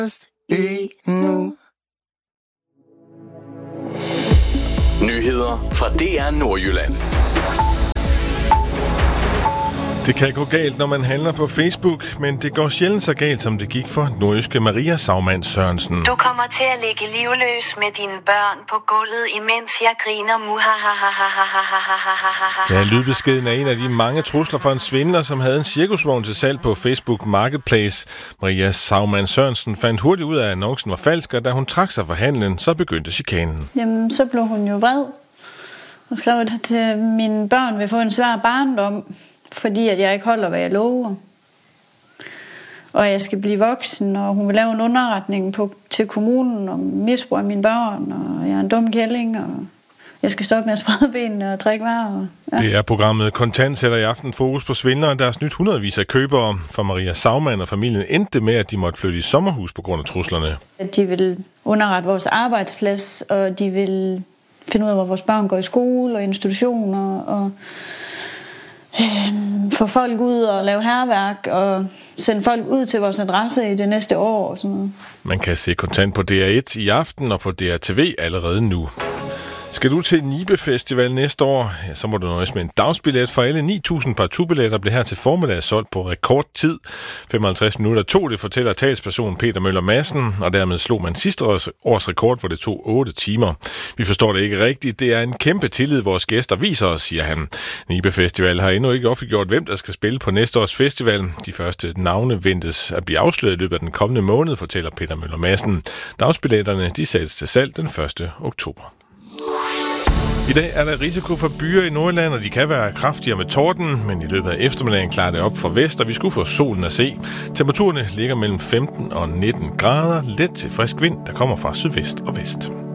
endnu. Nyheder fra DR Nordjylland. Det kan gå galt, når man handler på Facebook, men det går sjældent så galt, som det gik for nordjyske Maria Saugmann Sørensen. Du kommer til at ligge livløs med dine børn på gulvet, imens jeg griner Ja, lydbeskeden er en af de mange trusler fra en svindler, som havde en cirkusvogn til salg på Facebook Marketplace. Maria Saugmann Sørensen fandt hurtigt ud af, at annoncen var falsk, og da hun trak sig fra handlen, så begyndte chikanen. Jamen, så blev hun jo vred og skrev, at mine børn vil få en svær barndom, fordi at jeg ikke holder, hvad jeg lover. Og jeg skal blive voksen, og hun vil lave en underretning til kommunen om misbrug af mine børn, og jeg er en dum kælling, og jeg skal stoppe med at sprede benene og trække varer. Ja. Det er programmet Kontant sætter i aften fokus på svindlere, der har snydt hundredvis af købere. For Maria Saugmann og familien endte med, at de måtte flytte i sommerhus på grund af truslerne. De vil underrette vores arbejdsplads, og de vil finde ud af, hvor vores børn går i skole og institutioner, og få folk ud og lave hærværk og sende folk ud til vores adresse i det næste år og sådan noget. Man kan se Kontant på DR1 i aften og på DRTV allerede nu. Skal du til Nibe Festival næste år, ja, så må du nøjes med en dagsbillet, for alle 9.000 partout-billetter blev her til formiddag solgt på rekordtid. 55 minutter tog det, fortæller talsperson Peter Møller Madsen, og dermed slog man sidste års rekord, hvor det tog 8 timer. Vi forstår det ikke rigtigt. Det er en kæmpe tillid, vores gæster viser os, siger han. Nibe Festival har endnu ikke offentliggjort, hvem der skal spille på næste års festival. De første navne ventes at blive afsløret i løbet af den kommende måned, fortæller Peter Møller Madsen. Dagsbilletterne de sættes til salg den 1. oktober. I dag er der risiko for byer i Nordjylland, og de kan være kraftigere med torden, men i løbet af eftermiddagen klarer det op for vest, og vi skulle få solen at se. Temperaturerne ligger mellem 15 og 19 grader, let til frisk vind, der kommer fra sydvest og vest.